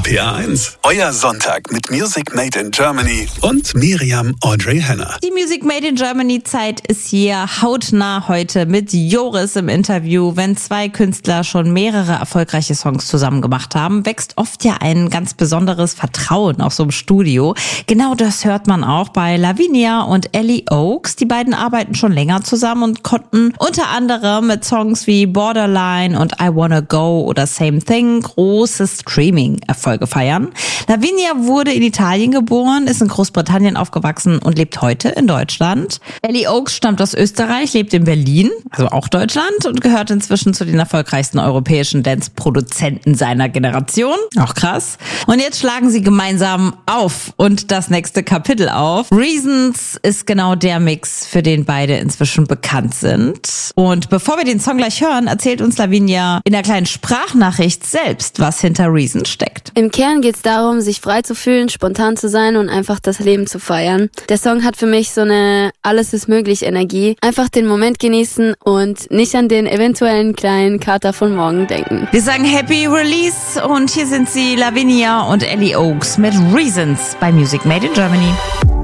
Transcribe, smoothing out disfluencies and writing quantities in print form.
RPA1, euer Sonntag mit Music Made in Germany und Miriam Audrey Henner. Die Music Made in Germany Zeit ist hier hautnah heute mit Joris im Interview. Wenn zwei Künstler schon mehrere erfolgreiche Songs zusammen gemacht haben, wächst oft ja ein ganz besonderes Vertrauen auch so im Studio. Genau das hört man auch bei Lavinia und Ellie Oaks. Die beiden arbeiten schon länger zusammen und konnten unter anderem mit Songs wie Borderline und I Wanna Go oder Same Thing große Streaming-Erfolge feiern. Lavinia wurde in Italien geboren, ist in Großbritannien aufgewachsen und lebt heute in Deutschland. Ellie Oaks stammt aus Österreich, lebt in Berlin, also auch Deutschland, und gehört inzwischen zu den erfolgreichsten europäischen Dance-Produzenten seiner Generation. Auch krass. Und jetzt schlagen sie gemeinsam auf und das nächste Kapitel auf. Reasons ist genau der Mix, für den beide inzwischen bekannt sind. Und bevor wir den Song gleich hören, erzählt uns Lavinia in der kleinen Sprachnachricht selbst, was hinter Reasons steckt. Im Kern geht es darum, sich frei zu fühlen, spontan zu sein und einfach das Leben zu feiern. Der Song hat für mich so eine Alles ist möglich Energie. Einfach den Moment genießen und nicht an den eventuellen kleinen Kater von morgen denken. Wir sagen Happy Release und hier sind sie, Lavinia und Ellie Oaks mit Reasons bei Music Made in Germany.